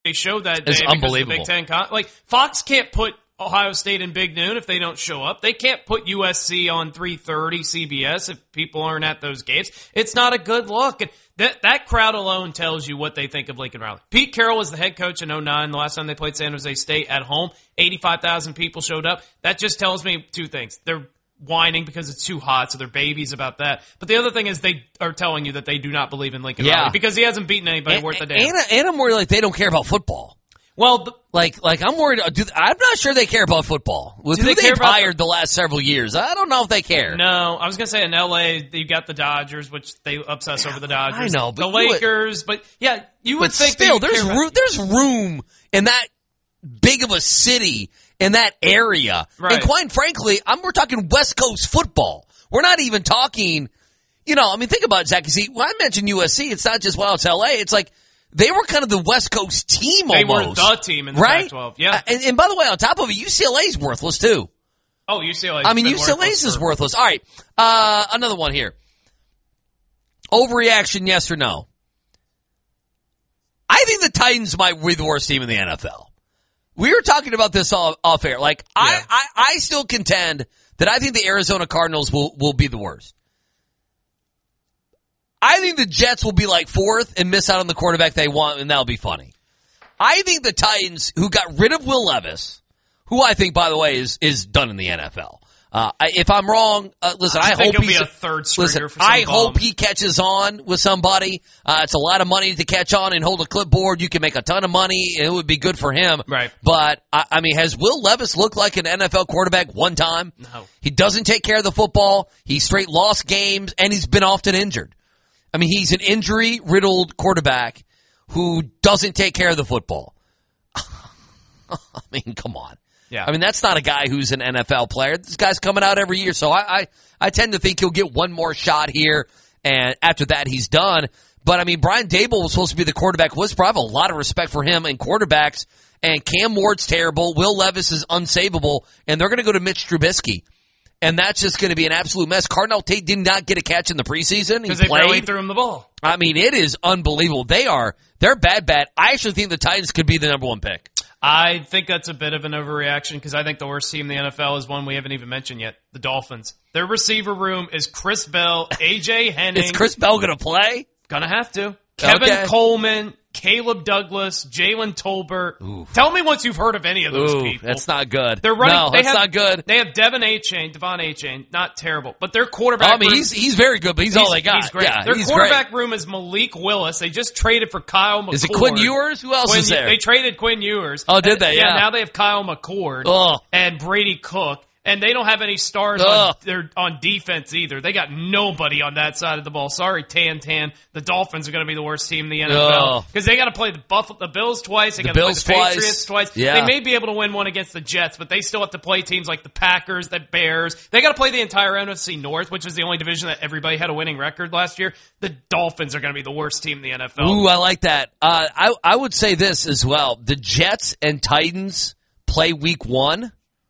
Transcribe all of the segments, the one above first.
they showed that day It's unbelievable. Big Ten. Like, Fox can't put Ohio State in Big Noon if they don't show up. They can't put USC on 3:30 CBS if people aren't at those games. It's not a good look. And that crowd alone tells you what they think of Lincoln Riley. Pete Carroll was the head coach in 2009. The last time they played San Jose State at home, 85,000 people showed up. That just tells me two things. They're whining because it's too hot, so they're babies about that. But the other thing is they are telling you that they do not believe in Lincoln Riley because he hasn't beaten anybody worth a damn. And I'm worried like they don't care about football. Well, like I'm worried. I'm not sure they care about football. With who they've hired the last several years, I don't know if they care. No, I was gonna say in LA you got the Dodgers, which they obsess over the Dodgers. I know, but the Lakers, but yeah, you would think still there's room in that big of a city in that area, right. And quite frankly, we're talking West Coast football. We're not even talking. Think about it, Zach. See, when I mentioned USC, it's not just it's LA. It's like. They were kind of the West Coast team almost. They were the team in the Pac-12, yeah. And by the way, on top of it, UCLA's worthless too. Oh, UCLA. UCLA's is worthless. All right, another one here. Overreaction, yes or no? I think the Titans might be the worst team in the NFL. We were talking about this off air. Like, yeah. I still contend that I think the Arizona Cardinals will be the worst. I think the Jets will be like fourth and miss out on the quarterback they want, and that'll be funny. I think the Titans, who got rid of Will Levis, who I think, by the way, is done in the NFL. If I'm wrong, listen, I hope he'll be a third stringer for some I hope he catches on with somebody. It's a lot of money to catch on and hold a clipboard. You can make a ton of money, and it would be good for him. Right. But, has Will Levis looked like an NFL quarterback one time? No. He doesn't take care of the football. He straight lost games, and he's been often injured. He's an injury-riddled quarterback who doesn't take care of the football. Come on. Yeah. That's not a guy who's an NFL player. This guy's coming out every year, so I tend to think he'll get one more shot here, and after that he's done. But, Brian Daboll was supposed to be the quarterback whisperer. I have a lot of respect for him and quarterbacks, and Cam Ward's terrible. Will Levis is unsavable, and they're going to go to Mitch Trubisky. And that's just going to be an absolute mess. Cardinal Tate did not get a catch in the preseason. Because they barely threw him the ball. It is unbelievable. They're bad. I actually think the Titans could be the number one pick. I think that's a bit of an overreaction because I think the worst team in the NFL is one we haven't even mentioned yet, the Dolphins. Their receiver room is Chris Bell, A.J. Henning. Is Chris Bell going to play? Gonna have to. Kevin Coleman, Caleb Douglas, Jalen Tolbert. Oof. Tell me once you've heard of any of those people. That's not good. They're running. No, that's not good. They have Devon Achane, not terrible, but their quarterback. He's very good, but he's all they got. He's great. Yeah, their quarterback room is Malik Willis. They just traded for Kyle McCord. Is it Quinn Ewers? Who else is there? They traded Quinn Ewers. Oh, did they? Yeah. Now they have Kyle McCord and Brady Cook. And they don't have any stars on defense either. They got nobody on that side of the ball. Sorry, Tan. The Dolphins are going to be the worst team in the NFL because they got to play the Bills twice. They got to play the Patriots twice. Yeah. They may be able to win one against the Jets, but they still have to play teams like the Packers, the Bears. They got to play the entire NFC North, which is the only division that everybody had a winning record last year. The Dolphins are going to be the worst team in the NFL. Ooh, I like that. I would say this as well. The Jets and Titans play week 1.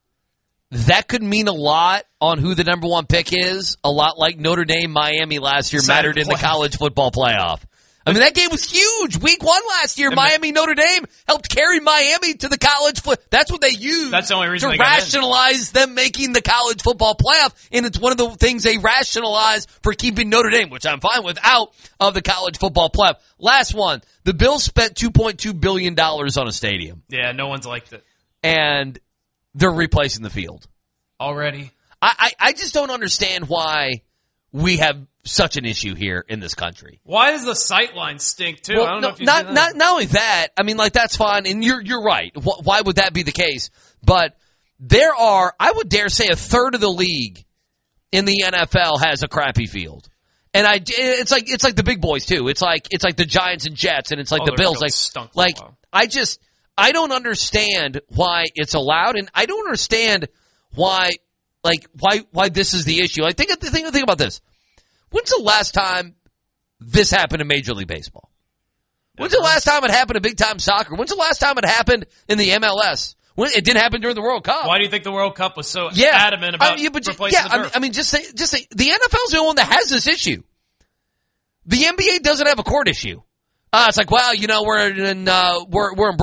That could mean a lot on who the number one pick is, a lot like Notre Dame, Miami last year mattered in the college football playoff. That game was huge. Week 1 last year, Miami, Notre Dame helped carry Miami to the college That's what they used. That's the only reason to rationalize them making the college football playoff. And it's one of the things they rationalize for keeping Notre Dame, which I'm fine with, out of the college football playoff. Last one. The Bills spent $2.2 billion on a stadium. Yeah, no one's liked it. And they're replacing the field. Already. I just don't understand why we have such an issue here in this country. Why does the sightline stink, too? Well, I don't know if you not only that, that's fine, and you're right. Why would that be the case? But there are, I would dare say, a third of the league in the NFL has a crappy field. And it's like the big boys, too. It's like the Giants and Jets, and it's like the Bills. I don't understand why it's allowed, and I don't understand why this is the issue. Think about this. When's the last time this happened in Major League Baseball? When's the last time it happened in big-time soccer? When's the last time it happened in the MLS? It didn't happen during the World Cup. Why do you think the World Cup was so adamant about replacing the turf? Just say the NFL's the only one that has this issue. The NBA doesn't have a court issue. It's like, well, we're in